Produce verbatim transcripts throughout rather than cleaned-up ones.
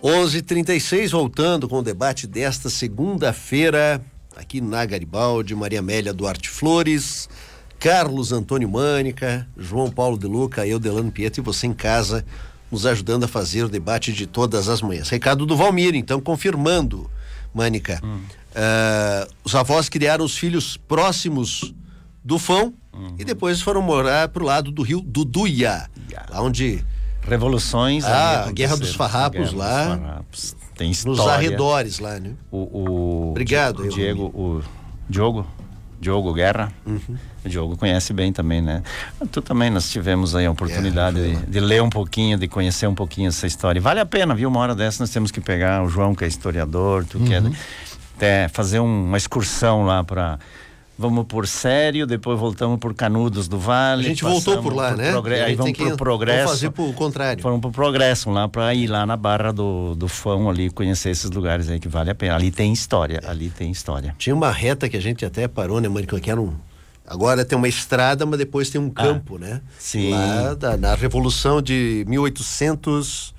onze e trinta e seis, voltando com o debate desta segunda-feira, aqui na Garibaldi, Maria Amélia Duarte Flores, Carlos Antônio Mânica, João Paulo de Luca, eu, Delano Pietro, e você em casa, nos ajudando a fazer o debate de todas as manhãs. Recado do Valmir, então, confirmando, Mânica, hum. uh, os avós criaram os filhos próximos do Fão uhum. e depois foram morar pro lado do rio Duduia, yeah. lá onde... Revoluções. Ah, a Guerra dos Farrapos Guerra lá. Dos Farrapos. Tem história. Nos arredores lá, né? O, o Obrigado. O Diego, o Diogo, Diogo Guerra. Uhum. O Diogo conhece bem também, né? Tu também, nós tivemos aí a oportunidade é, de, de ler um pouquinho, de conhecer um pouquinho essa história. Vale a pena, viu? Uma hora dessa nós temos que pegar o João, que é historiador, tu uhum. quer até fazer um, uma excursão lá para... Vamos por Sério, depois voltamos por Canudos do Vale. A gente voltou por lá, por né? Progre... Aí vamos pro Progresso. Vamos fazer pro contrário. Foram pro Progresso lá, para ir lá na Barra do, do Fão ali, conhecer esses lugares aí que vale a pena. Ali tem história, é. ali tem história. Tinha uma reta que a gente até parou, né, Mônica? Que era um... Agora tem uma estrada, mas depois tem um campo, ah, né? Sim. Lá da, na Revolução de mil oitocentos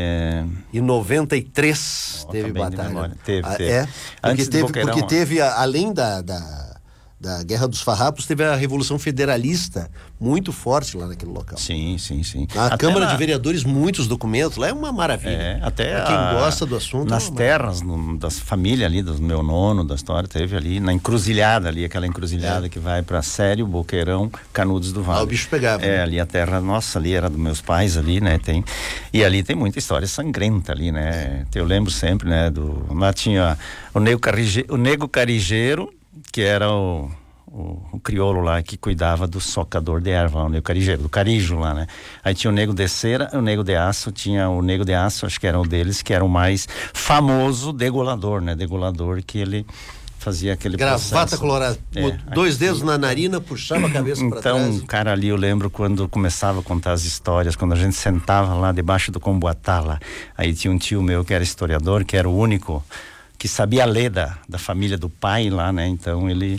e noventa e três é. teve oh, batalha. Teve, ah, teve. É, porque Antes teve, Boqueirão, porque teve a, além da... da da Guerra dos Farrapos, teve a Revolução Federalista muito forte lá naquele local. Sim, sim, sim. Na até Câmara na... de Vereadores, muitos documentos, lá é uma maravilha. É, até pra quem a... gosta do assunto. Nas é terras no, das famílias ali, do meu nono, da história, teve ali, na encruzilhada ali, aquela encruzilhada é. que vai pra Sério, Boqueirão, Canudos do Vale. Ah, o bicho pegava. É, né? ali a terra nossa, ali era dos meus pais ali, né, tem, e ali tem muita história sangrenta ali, né, eu lembro sempre, né, do, lá tinha o Nego, Carige, o Nego Carigeiro, que era o O, o crioulo lá que cuidava do socador de erva, o nego carigeiro, do carijo lá, né? Aí tinha o nego de cera, o nego de aço, tinha o nego de aço, acho que era um deles, que era o mais famoso degolador, né? Degolador, que ele fazia aquele Gravata processo. colorada, é, dois aqui, dedos na narina, puxava a cabeça para trás. Então, cara, ali eu lembro quando começava a contar as histórias, quando a gente sentava lá debaixo do comboatá lá, aí tinha um tio meu que era historiador, que era o único que sabia ler da, da família do pai lá, né? Então ele...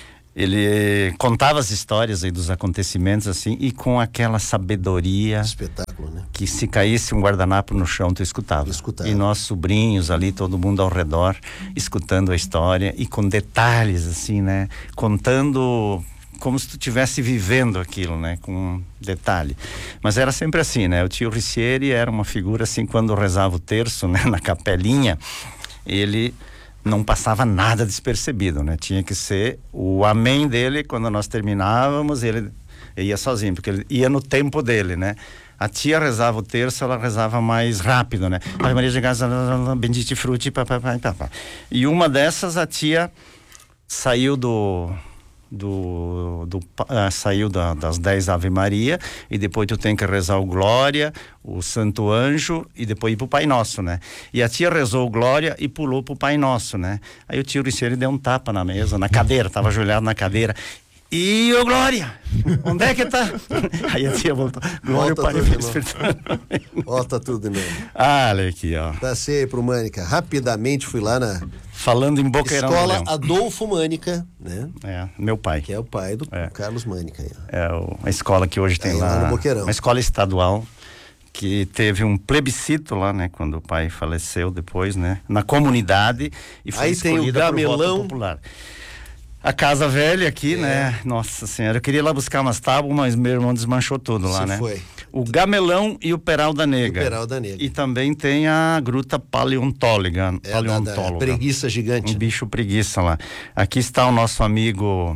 Ele contava as histórias aí dos acontecimentos assim e com aquela sabedoria. Espetáculo, né? Que se caísse um guardanapo no chão, tu escutava. escutava. E nós sobrinhos ali, todo mundo ao redor, escutando a história e com detalhes assim, né? Contando como se tu estivesse vivendo aquilo, né? Com detalhe. Mas era sempre assim, né? O tio Ricieri era uma figura assim, quando rezava o terço, né? Na capelinha, ele... não passava nada despercebido, né? Tinha que ser o amém dele quando nós terminávamos, ele, ele ia sozinho, porque ele ia no tempo dele, né? A tia rezava o terço, ela rezava mais rápido, né? Ave Maria de Graça, bendite frutti, papapá, papá. E uma dessas, a tia saiu do... do, do uh, saiu da, das dez Ave Maria e depois tu tem que rezar o Glória, o Santo Anjo e depois ir pro Pai Nosso, né? E a tia rezou o Glória e pulou pro Pai Nosso, né? Aí o tio Ricieri deu um tapa na mesa, na cadeira, tava ajoelhado na cadeira. E o Glória, onde é que tá? Aí a tia voltou. Glória, volta o Pai tudo volta tudo de novo. Ah, olha aqui, ó. Passei pro Mânica. Rapidamente fui lá na... Falando em Boqueirão. Escola Adolfo Mânica, né? É, meu pai. Que é o pai do é. Carlos Mânica. Aí, é o, a escola que hoje tem é, lá. lá no Boqueirão. Uma escola estadual que teve um plebiscito lá, né? Quando o pai faleceu depois, né? Na comunidade e foi aí escolhida tem o gamelão, por voto popular. A Casa Velha aqui, é. né? Nossa Senhora, eu queria ir lá buscar umas tábuas, mas meu irmão desmanchou tudo lá, Você né? foi. O Gamelão e o Peral da Negra. O Peral da Negra. E também tem a Gruta Paleontóloga. É, paleontóloga. Da, da preguiça gigante. Um bicho preguiça lá. Aqui está o nosso amigo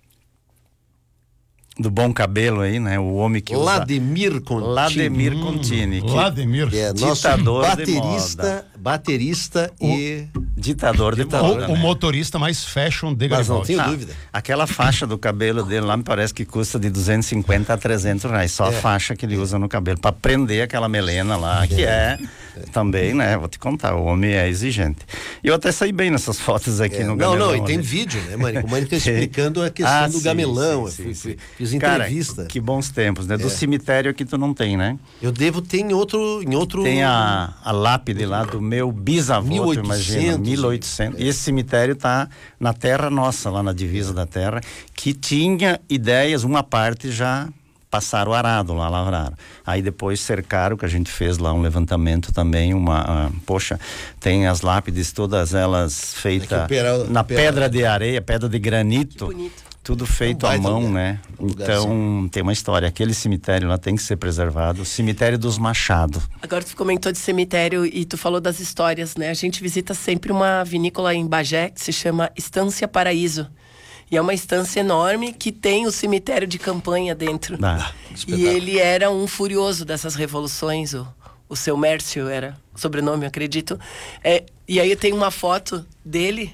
do bom cabelo aí, né? O homem que Lademir usa... Contini. Lademir hum, Contini. Que... Lademir. Que é nosso ditador baterista, de moda. baterista o... e... Ditador de ditador, moda, o, né? o motorista mais fashion de Mas não Garibaldi. tenho ah, dúvida. Aquela faixa do cabelo dele lá me parece que custa de duzentos e cinquenta a trezentos reais. Só é. a faixa que ele usa no cabelo. Pra prender aquela melena lá, é. que é, é também, né? Vou te contar, o homem é exigente. E eu até saí bem nessas fotos aqui é. no Não, Gamelão. não, e tem vídeo, né, Mânica? O Mânica explicando a questão ah, do sim, gamelão. Sim, eu fui, sim, fui, sim. fiz entrevista. Cara, que bons tempos, né? É. Do cemitério aqui tu não tem, né? Eu devo ter em outro... Em outro... Tem a, a lápide lá do meu bisavô, mil e oitocentos, tu imagina, mil e oitocentos. É. E esse cemitério tá na terra nossa, lá na divisa da terra, que tinha ideias, uma parte já passaram o arado lá, lavraram. Aí depois cercaram, que a gente fez lá um levantamento também, uma, uh, poxa, tem as lápides todas elas feitas na pedra de areia, pedra de granito. Que bonito. Tudo feito à mão, lugar, né? Então, assim. Tem uma história. Aquele cemitério lá tem que ser preservado. O cemitério dos Machado. Agora tu comentou de cemitério e tu falou das histórias, né? A gente visita sempre uma vinícola em Bagé que se chama Estância Paraíso. E é uma estância enorme que tem o cemitério de campanha dentro. Ah, e ele era um furioso dessas revoluções. O, o seu Mércio era o sobrenome, eu acredito. É, e aí tem uma foto dele...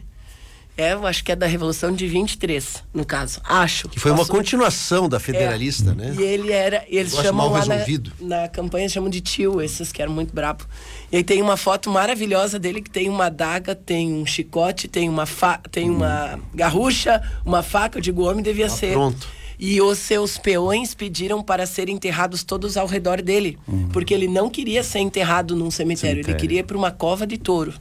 É, eu acho que é da Revolução de vinte e três, no caso. Acho. Que foi uma continuação da Federalista, é, né? E ele era... E eles chamam lá na, na campanha, chamam de tio, esses que eram muito brabo. E aí tem uma foto maravilhosa dele que tem uma adaga, tem um chicote, tem uma, fa tem hum. uma garrucha, uma faca. Eu digo, o homem devia ah, ser... Pronto. E os seus peões pediram para serem enterrados todos ao redor dele. Hum. Porque ele não queria ser enterrado num cemitério. cemitério. Ele queria ir para uma cova de touro.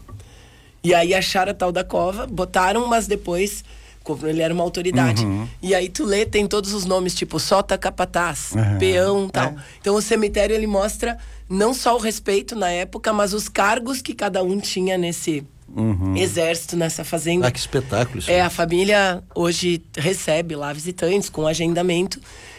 E aí acharam a tal da cova, botaram, mas depois, como ele era uma autoridade. Uhum. E aí tu lê, tem todos os nomes, tipo Sota Capataz, uhum. Peão e tal. É. Então o cemitério, ele mostra não só o respeito na época, mas os cargos que cada um tinha nesse uhum. exército, nessa fazenda. Ah, que espetáculo isso. É, a família hoje recebe lá visitantes com agendamento.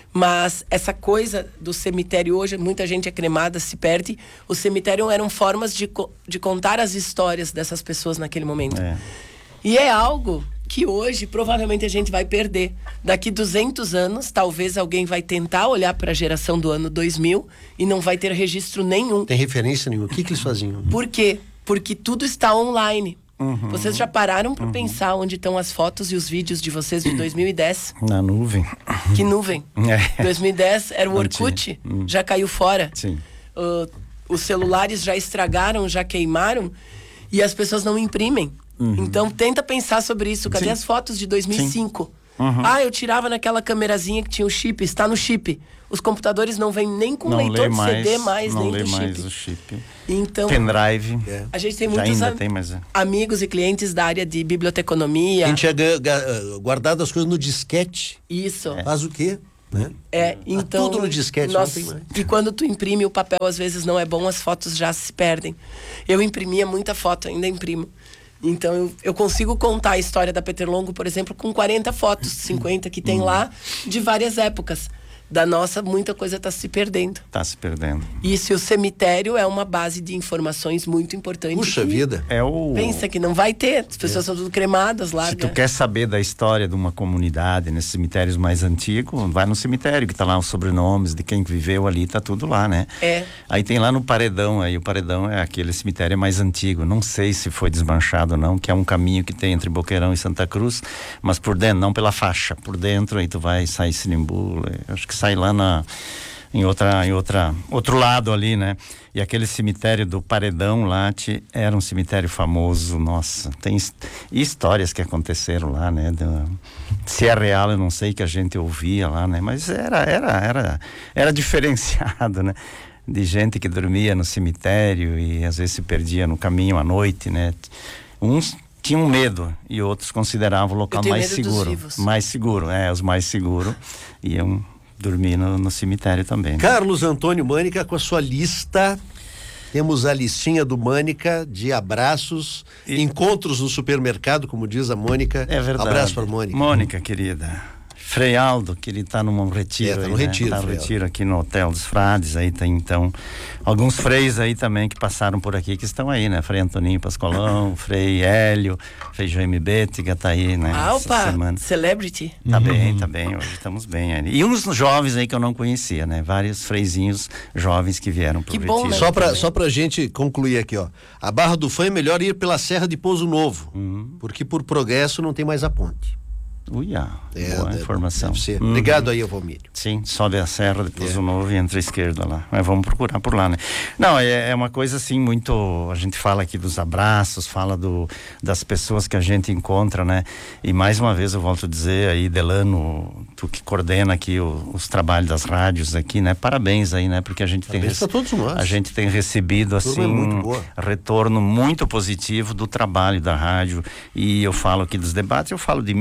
Mas essa coisa do cemitério hoje, muita gente é cremada, se perde. O cemitério eram formas de, co de contar as histórias dessas pessoas naquele momento. É. E é algo que hoje provavelmente a gente vai perder. Daqui duzentos anos, talvez alguém vai tentar olhar para a geração do ano dois mil e não vai ter registro nenhum. Tem referência nenhuma. O que, que eles faziam? Por quê? Porque tudo está online. Uhum. Vocês já pararam para uhum. pensar onde estão as fotos e os vídeos de vocês de dois mil e dez? Na nuvem. Que nuvem? É. dois mil e dez era o Orkut, uhum. já caiu fora. Sim. Uh, os celulares já estragaram, já queimaram e as pessoas não imprimem. Uhum. Então tenta pensar sobre isso. Cadê Sim. as fotos de dois mil e cinco? Uhum. Ah, eu tirava naquela câmerazinha que tinha o chip, está no chip. Os computadores não vêm nem com não leitor de mais, C D mais, não nem lê do chip. mais o chip. Então, pendrive. É. A gente tem muitos ainda am tem, mas é. amigos e clientes da área de biblioteconomia. A gente tinha guardado as coisas no disquete. Isso. É. Faz o quê? Né? É, então, tudo no disquete, nós, não tem mais. E quando tu imprime o papel, às vezes não é bom, as fotos já se perdem. Eu imprimia muita foto, ainda imprimo. Então eu, eu consigo contar a história da Peter Longo, por exemplo, com quarenta fotos, cinquenta que tem lá, de várias épocas. Da nossa, muita coisa está se perdendo. Está se perdendo. E se o cemitério é uma base de informações muito importante. Puxa vida. É o... Pensa que não vai ter. As pessoas é. são tudo cremadas, larga. Se tu quer saber da história de uma comunidade, nesses cemitérios mais antigos, vai no cemitério, que tá lá os sobrenomes de quem viveu ali, tá tudo lá, né? É. Aí tem lá no Paredão, aí o Paredão é aquele cemitério mais antigo. Não sei se foi desmanchado ou não, que é um caminho que tem entre Boqueirão e Santa Cruz, mas por dentro, não pela faixa. Por dentro, aí tu vai sair Sinimbu, acho que sai lá na, em outra, em outra, outro lado ali, né? E aquele cemitério do Paredão lá te, era um cemitério famoso, nossa, tem histórias que aconteceram lá, né? Do, se é real, eu não sei, que a gente ouvia lá, né? Mas era, era, era, era diferenciado, né? De gente que dormia no cemitério e às vezes se perdia no caminho à noite, né? Uns tinham medo e outros consideravam o local mais seguro. Mais seguro, é, os mais seguros iam dormir no, no cemitério também, né? Carlos Antônio Mânica com a sua lista. Temos a listinha do Mânica de abraços, e... encontros no supermercado, como diz a Mônica. É verdade. Abraço para Mônica. Mônica, querida. Frei Aldo, que ele está num retiro, é, tá no aí, retiro, né? Tá no retiro aqui no Hotel dos Frades, aí tem então alguns freis aí também que passaram por aqui, que estão aí, né? Frei Antoninho Pascolão, Frei Hélio, Frei Jaime Bétiga, tá aí, né? Ah, opa, celebrity. Tá uhum. bem, tá bem, hoje estamos bem aí. E uns jovens aí que eu não conhecia, né? Vários freizinhos jovens que vieram pro que retiro. Bom, né? Só pra, só pra gente concluir aqui, ó. A Barra do Fã é melhor ir pela Serra de Pouso Novo, uhum. porque por progresso não tem mais a ponte. Uia, é, boa deve, informação. Deve ser. Uhum. Obrigado aí, Valmírio. Sim, sobe a serra, depois é. o Novo e entra à esquerda lá. Mas vamos procurar por lá, né? Não, é, é uma coisa assim muito... A gente fala aqui dos abraços, fala do, das pessoas que a gente encontra, né? E mais uma vez eu volto a dizer aí, Delano, tu que coordena aqui o, os trabalhos das rádios aqui, né? Parabéns aí, né? Porque a gente tem... Parabéns pra todos nós. A gente tem recebido, assim, é muito retorno muito positivo do trabalho da rádio. E eu falo aqui dos debates, eu falo de mim, né? Mas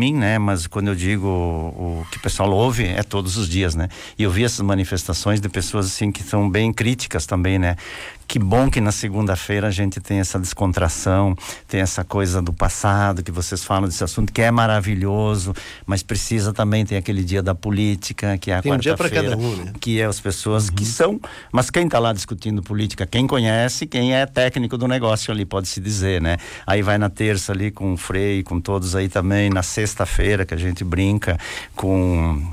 Mas quando eu digo o, o que o pessoal ouve é todos os dias, né? E eu vi essas manifestações de pessoas assim que são bem críticas também, né? Que bom que na segunda-feira a gente tem essa descontração, tem essa coisa do passado, que vocês falam desse assunto, que é maravilhoso, mas precisa também ter aquele dia da política, que é a tem um dia para quarta-feira, cada um, né? que é as pessoas uhum. que são, mas quem está lá discutindo política, quem conhece, quem é técnico do negócio ali, pode-se dizer, né? Aí vai na terça ali com o Frei, com todos aí também, na sexta-feira que a gente brinca com...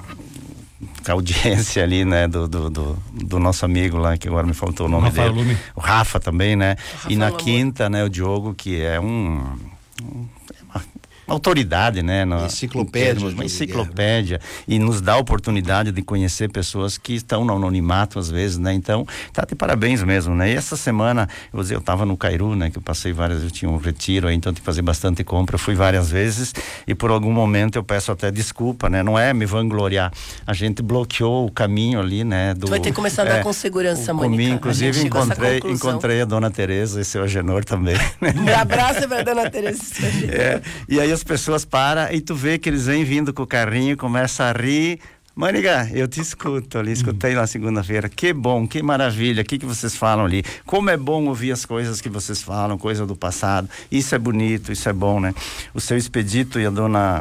a audiência ali, né, do, do, do, do nosso amigo lá, que agora me faltou o nome Rafael dele. Lume. O Rafa também, né? Rafa e na Lamor. quinta, né, o Diogo, que é um... um uma, uma autoridade, né? No, enciclopédia. Termos, uma enciclopédia. E nos dá a oportunidade de conhecer pessoas que estão no anonimato às vezes, né? Então, tá de parabéns mesmo, né? E essa semana, eu vou dizer, eu tava no Cairu, né? Que eu passei várias, eu tinha um retiro aí, então eu tive que fazer bastante compra, eu fui várias vezes e por algum momento eu peço até desculpa, né? Não é me vangloriar. A gente bloqueou o caminho ali, né? Do, tu vai ter que começar a andar é, com segurança, o, Mônica. comigo, inclusive, encontrei, a encontrei a dona Tereza e seu Agenor também. Um abraço pra dona Tereza. É, e aí as pessoas param e tu vê que eles vêm vindo com o carrinho, começa a rir. Mônica, eu te escuto ali, escutei na segunda-feira, que bom, que maravilha, o que que vocês falam ali, como é bom ouvir as coisas que vocês falam, coisa do passado, isso é bonito, isso é bom, né? O seu Expedito e a dona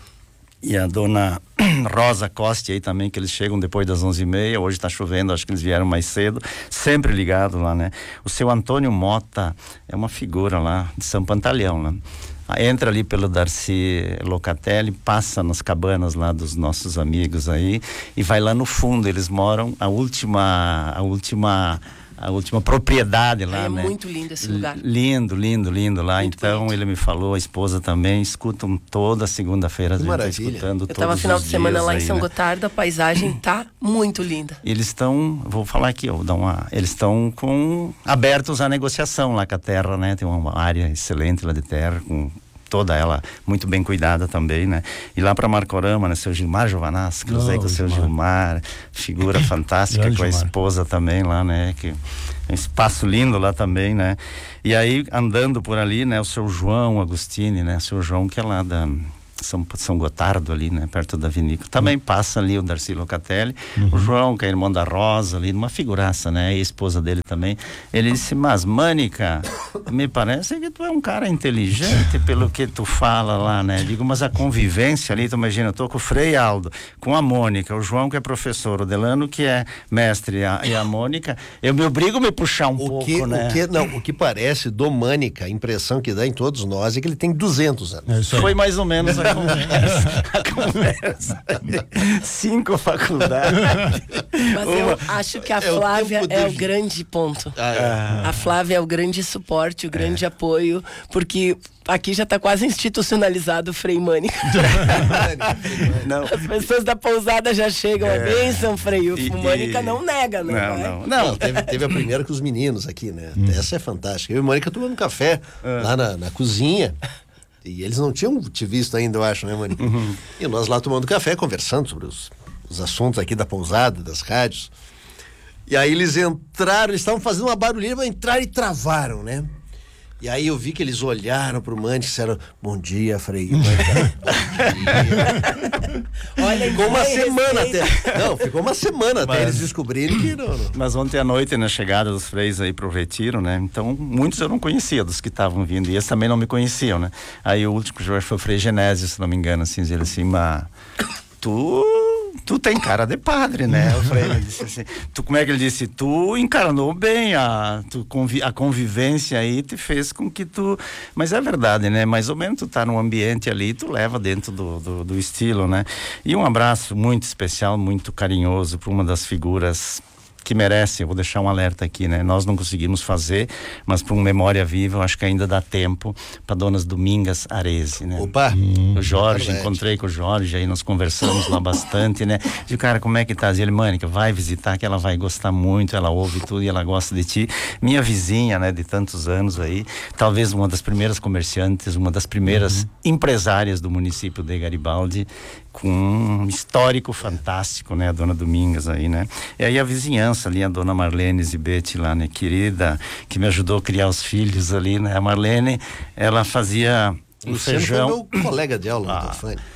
e a dona Rosa Costa aí também, que eles chegam depois das onze e meia, hoje tá chovendo, acho que eles vieram mais cedo, sempre ligado lá, né? O seu Antônio Mota é uma figura lá de São Pantaleão, né? Entra ali pelo Darcy Locatelli, passa nas cabanas lá dos nossos amigos aí e vai lá no fundo, eles moram a última a última a última propriedade lá, é né? É muito lindo esse lugar. Lindo, lindo, lindo lá. Muito então bonito. ele me falou, a esposa também, escutam toda segunda-feira, a gente tá escutando Eu todos tava final os de semana dias lá em aí, São né? Gotardo, a paisagem tá muito linda. Eles estão, vou falar aqui, ó, vou dar uma, eles estão com abertos à negociação lá com a terra, né? Tem uma área excelente lá de terra, com toda ela muito bem cuidada também, né? E lá para Marcorama, né? Seu Gilmar Giovanaz, cruzei Oh, com o seu Gilmar. Gilmar, figura fantástica, Grande com a Gilmar. esposa também lá, né? Que é um espaço lindo lá também, né? E aí, andando por ali, né? O seu João Agostini, né? O seu João que é lá da São, São Gotardo ali, né? Perto da vinícola. Também passa ali o Darcy Locatelli, Uhum. o João, que é irmão da Rosa ali, uma figuraça, né? E a esposa dele também. Ele disse, mas Mônica, me parece que tu é um cara inteligente pelo que tu fala lá, né? Digo, mas a convivência ali, tu imagina, eu tô com o Frei Aldo, com a Mônica, o João que é professor, o Delano que é mestre, a, e a Mônica, eu me obrigo a me puxar um O pouco, que, né? o que, não, o que parece do Mânica, a impressão que dá em todos nós é que ele tem duzentos anos. É isso aí. Foi mais ou menos a conversa. A conversa. Cinco faculdades. Mas eu acho que a é o Flávia tempo é o de- grande ponto. Ah, A Flávia é o grande suporte, o grande apoio, porque aqui já está quase institucionalizado o Frei Mânica. Não. As pessoas da pousada já chegam, a bênção, Frei. O E- Mânica e- não nega, não, Não, vai? não. Não, Não, teve, teve a primeira com os meninos aqui, né? Hum. Essa é fantástica. Eu e a Mônica tomando café lá na, na cozinha. E eles não tinham te visto ainda, eu acho, né, Mônica? Uhum. E nós lá tomando café, conversando sobre os, os assuntos aqui da pousada, das rádios. E aí eles entraram, eles estavam fazendo uma barulheira, mas entraram e travaram, né? E aí eu vi que eles olharam pro Mânica e disseram, bom dia, Frei. Mânica, bom dia. Olha, Ficou uma ninguém semana respeita. até. Não, ficou uma semana até eles descobrirem que não, não. mas ontem à noite, na chegada dos freis aí pro retiro, né? Então, muitos eu não conhecia dos que estavam vindo, e esses também não me conheciam, né? Aí o último que foi o Frei Genésio, se não me engano, assim, ele assim, mas tu... tu tem cara de padre, né? O Frei ele disse assim, tu, como é que ele disse? Tu encarnou bem a, tu convi, a convivência aí, te fez com que tu... Mas é verdade, né? Mais ou menos tu tá num ambiente ali, tu leva dentro do, do, do estilo, né? E um abraço muito especial, muito carinhoso para uma das figuras que merece, eu vou deixar um alerta aqui, né? Nós não conseguimos fazer, mas para um Memória Viva, eu acho que ainda dá tempo para donas Domingas Arese, né? Opa! O Jorge, Verdade. encontrei com o Jorge, aí nós conversamos lá bastante, né? Digo, cara, como é que tá? E ele, Mônica, vai visitar que ela vai gostar muito, ela ouve tudo e ela gosta de ti. Minha vizinha, né, de tantos anos aí, talvez uma das primeiras comerciantes, uma das primeiras Uhum. empresárias do município de Garibaldi, com um histórico fantástico, né? A dona Domingas aí, né? E aí a vizinhança ali, a dona Marlene Zibete lá, né? Querida, que me ajudou a criar os filhos ali, né? A Marlene, ela fazia um Luciano feijão. foi meu colega de aula no Ah, telefone.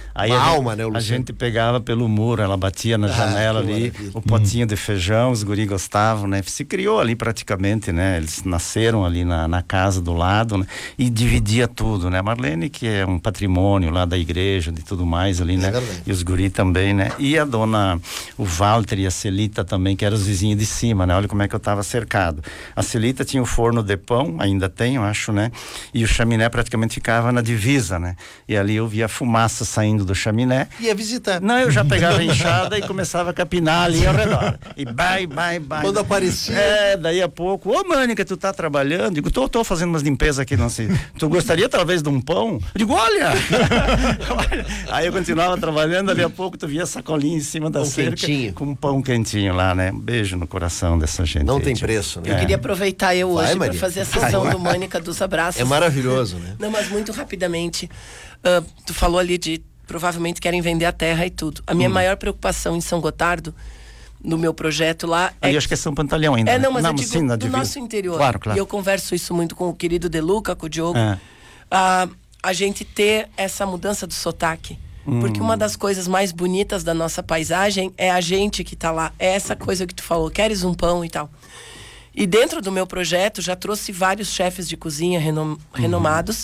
Aí Uma a, alma, gente, né, o a Luciano? gente pegava pelo muro, ela batia na Ah, janela que ali, maravilha. o potinho de feijão, os guri gostavam, né? Se criou ali praticamente, né? Eles nasceram ali na, na casa do lado, né? E dividia tudo, né? Marlene, que é um patrimônio lá da igreja, de tudo mais ali, né? É verdade. E os guri também, né? E a dona, o Walter e a Celita também, que eram os vizinhos de cima, né? Olha como é que eu tava cercado. A Celita tinha o forno de pão, ainda tem, eu acho, né? E o chaminé praticamente ficava na divisa, né? E ali eu via fumaça saindo do chaminé. Ia visitar. Não, eu já pegava a enxada e começava a capinar ali ao redor. E vai, vai, vai. Quando aparecia. É, daí a pouco, ô Mânica, tu tá trabalhando? Digo, tô, tô fazendo umas limpezas aqui, não sei. Tu gostaria talvez de um pão? Eu digo, olha! Olha. Aí eu continuava trabalhando, ali a pouco tu via sacolinha em cima da Pão cerca. quentinho. Com um pão quentinho lá, né? Um beijo no coração dessa gente. Não aí, tem tia. preço, né? Eu É. queria aproveitar eu Vai, hoje para Maria. fazer a sessão do Mônica dos abraços. É maravilhoso, né? Não, mas muito rapidamente. Ah, tu falou ali de provavelmente querem vender a terra e tudo. A minha Hum. maior preocupação em São Gotardo, no meu projeto lá, Aí é eu acho que é São Pantaleão ainda. É, né? não, mas eu digo sim, na do divisa. nosso interior. Claro, claro. E eu converso isso muito com o querido De Luca, com o Diogo. É. Ah, a gente ter essa mudança do sotaque. Porque uma das coisas mais bonitas da nossa paisagem é a gente que tá lá. É essa coisa que tu falou, queres um pão e tal. E dentro do meu projeto já trouxe vários chefes de cozinha renom- renomados.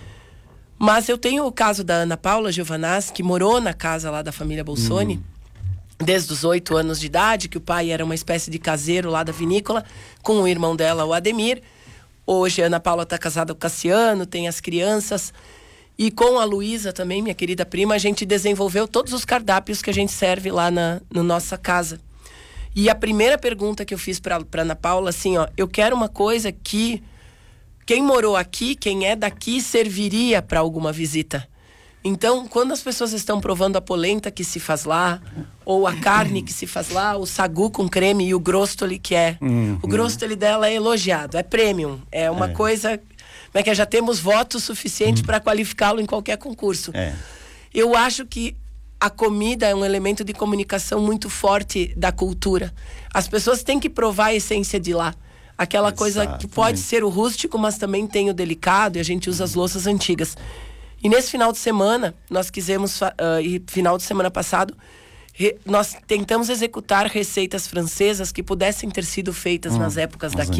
Mas eu tenho o caso da Ana Paula Giovanaz, que morou na casa lá da família Bolsoni. Desde os oito anos de idade, que o pai era uma espécie de caseiro lá da vinícola, com o irmão dela, o Ademir. Hoje a Ana Paula está casada com o Cassiano, tem as crianças. E com a Luísa também, minha querida prima, a gente desenvolveu todos os cardápios que a gente serve lá na, na nossa casa. E a primeira pergunta que eu fiz para a Ana Paula, assim, ó, eu quero uma coisa que quem morou aqui, quem é daqui, serviria para alguma visita. Então, quando as pessoas estão provando a polenta que se faz lá, ou a carne que se faz lá, o sagu com creme e o grostoli que é. Uhum. O grostoli dela é elogiado, é premium. É uma É. coisa... Como é que é? Já temos votos suficientes para qualificá-lo em qualquer concurso. É. Eu acho que a comida é um elemento de comunicação muito forte da cultura. As pessoas têm que provar a essência de lá. Aquela coisa que Exatamente. pode ser o rústico, mas também tem o delicado, e a gente usa as louças antigas. E nesse final de semana, nós quisemos, uh, e final de semana passado, re- nós tentamos executar receitas francesas que pudessem ter sido feitas nas épocas Mas daqui.